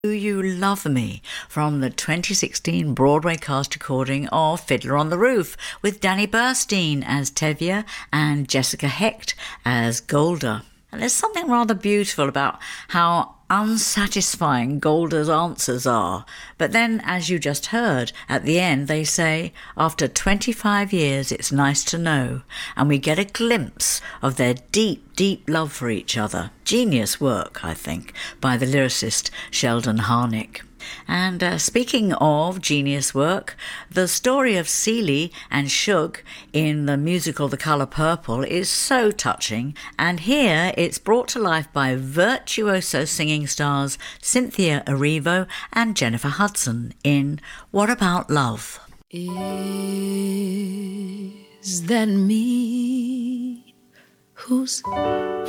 Do You Love Me from the 2016 Broadway cast recording of Fiddler on the Roof with Danny Burstein as Tevye and Jessica Hecht as Golda. And there's something rather beautiful about how unsatisfying Golda's answers are. But then, as you just heard, at the end they say, after 25 years it's nice to know, and we get a glimpse of their deep, deep love for each other. Genius work, I think, by the lyricist Sheldon Harnick. And speaking of genius work, the story of Celie and Shug in the musical The Colour Purple is so touching, and here it's brought to life by virtuoso singing stars Cynthia Erivo and Jennifer Hudson in What About Love? Is that me who's